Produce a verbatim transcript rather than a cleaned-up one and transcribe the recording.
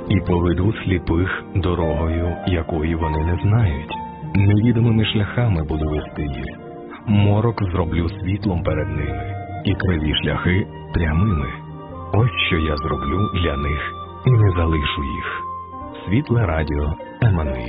І поведу сліпих дорогою, якої вони не знають. Невідомими шляхами буду вести їх. Морок зроблю світлом перед ними, і криві шляхи прямими. Ось що я зроблю для них, і не залишу їх. Світле радіо Еммануїл.